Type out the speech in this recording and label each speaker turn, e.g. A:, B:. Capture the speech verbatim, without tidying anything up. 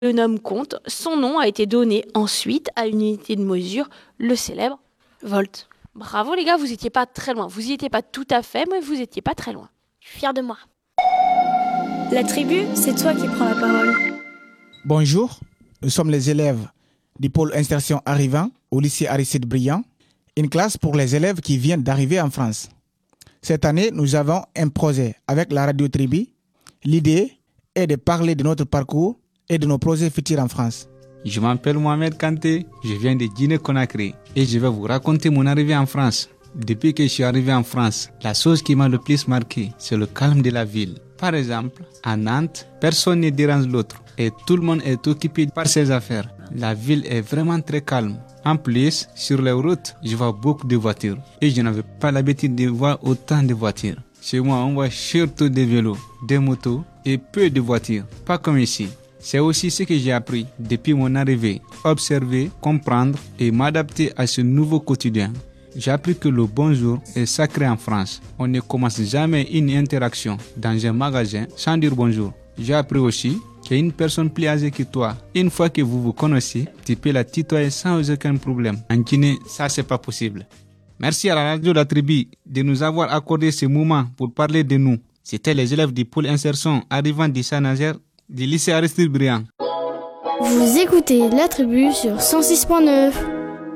A: le nomme compte, son nom a été donné ensuite à une unité de mesure, le célèbre volt. Bravo les gars, vous étiez pas très loin. Vous y étiez pas tout à fait, mais vous étiez pas très loin.
B: Je suis fière de moi.
C: La tribu, c'est toi qui prends la parole.
D: Bonjour, nous sommes les élèves du pôle insertion arrivant au lycée Aristide Briand, une classe pour les élèves qui viennent d'arriver en France. Cette année, nous avons un projet avec la radio Tribu. L'idée est de parler de notre parcours et de nos projets futurs en France.
E: Je m'appelle Mohamed Kanté, je viens de Guinée-Conakry et je vais vous raconter mon arrivée en France. Depuis que je suis arrivé en France, la chose qui m'a le plus marqué, c'est le calme de la ville. Par exemple, à Nantes, personne ne dérange l'autre et tout le monde est occupé par ses affaires. La ville est vraiment très calme. En plus, sur les routes, je vois beaucoup de voitures et je n'avais pas l'habitude de voir autant de voitures. Chez moi, on voit surtout des vélos, des motos et peu de voitures, pas comme ici. C'est aussi ce que j'ai appris depuis mon arrivée, observer, comprendre et m'adapter à ce nouveau quotidien. J'ai appris que le bonjour est sacré en France. On ne commence jamais une interaction dans un magasin sans dire bonjour. J'ai appris aussi qu'une personne plus âgée que toi, une fois que vous vous connaissez, tu peux la tutoyer sans aucun problème. En Guinée, ça c'est pas possible. Merci à la radio La Tribu de nous avoir accordé ce moment pour parler de nous. C'était les élèves du pôle insertion arrivant du Saint-Nazaire du lycée Aristide Briand.
C: Vous écoutez La Tribu sur cent six point neuf.